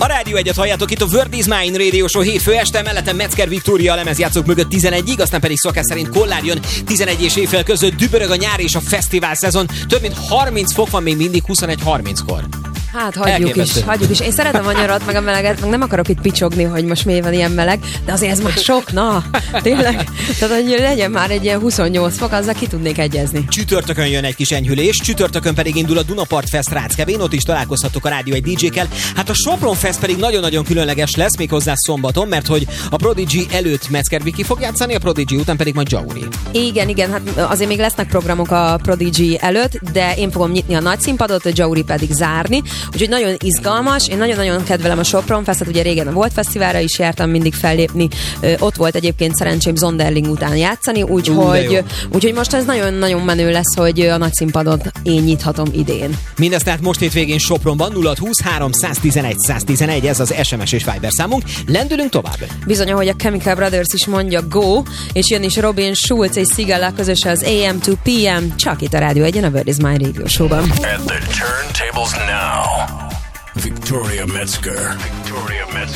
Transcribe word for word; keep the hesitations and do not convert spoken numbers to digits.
A Rádió egyet halljátok itt a World is Mine Radio Show hétfő este, mellettem Metzger Viktória a lemezjátszók mögött tizenegyig, aztán pedig szokás szerint Kollár jön tizenegy és éjfél között, dübörög a nyár és a fesztivál szezon. Több mint harminc fok van még mindig huszonegy harminckor. Hát hagyjuk is, hagyjuk is. Én szeretem a nyarat, meg a meleget, meg nem akarok itt picsogni, hogy most miért van ilyen meleg, de azért ez már sok, na, tényleg. Tehát, hogy legyen már egy ilyen huszonnyolc fok, azzal ki tudnék egyezni. Csütörtökön jön egy kis enyhülés, csütörtökön pedig indul a Dunapart Fest Ráckevén, ott is találkozhatok a Rádió egy dé dzsékkel. Hát a Sopron Fest pedig nagyon-nagyon különleges lesz, méghozzá szombaton, mert hogy a Prodigy előtt Metzger Viki fog játszani, a Prodigy után pedig majd Jauri. Igen, igen, hát azért még lesznek programok a Prodigy előtt, de én fogom nyitni a nagy színpadot, a Jauri pedig zárni. Úgyhogy nagyon izgalmas, én nagyon-nagyon kedvelem a Sopron Festet, ugye régen a Volt Fesztiválra is jártam mindig fellépni, Ö, ott volt egyébként szerencsém Zonderling után játszani, úgyhogy úgyhogy most ez nagyon-nagyon menő lesz, hogy a nagy színpadot én nyithatom idén. Mindezt tehát most hétvégén Sopronban nulla húsz három tizenegy száz tizenegy, ez az es em es és Viber számunk. Lendülünk tovább. Bizony, ahogy a Chemical Brothers is mondja, go, és jön is Robin Schulz és Sigala közösen az á em to pé em, csak itt a Rádió egyen a World is Mine Radio Show-ban. At the turntables now, Victoria Metzger. Victoria Metzger.